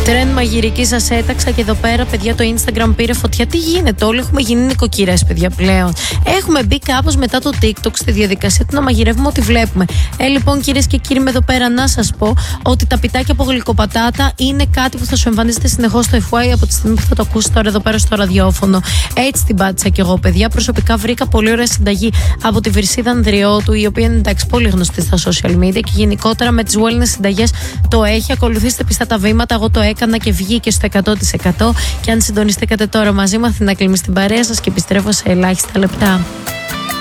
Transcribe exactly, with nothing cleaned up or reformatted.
Τρέντ μαγειρική σας έταξα και εδώ πέρα, παιδιά, το Instagram πήρε φωτιά. Τι γίνεται, όλοι έχουμε γίνει νοικοκυρές, παιδιά, πλέον. Έχουμε μπει κάπως μετά το TikTok στη διαδικασία του να μαγειρεύουμε ό,τι βλέπουμε. Ε, λοιπόν, κυρίες και κύριοι, με εδώ πέρα να σας πω ότι τα πιτάκια από γλυκοπατάτα είναι κάτι που θα σου εμφανίζεται συνεχώς στο εφ γουάι από τη στιγμή που θα το ακούσει τώρα εδώ πέρα στο ραδιόφωνο. Έτσι την πάτησα κι εγώ, παιδιά. Προσωπικά βρήκα πολύ ωραία συνταγή από τη Βρυσίδα Ανδριώτου, η οποία είναι, εντάξει, πολύ γνωστή στα social media και γενικότερα με τις wellness συνταγές το έχει. Ακολουθήστε πιστά τα βήματα. Εγώ το έκανα και βγήκε στο εκατό τοις εκατό. Και αν συντονιστήκατε τώρα μαζί μου, Αθηνά Κλίμη στην παρέα σας και επιστρέφω σε ελάχιστα λεπτά.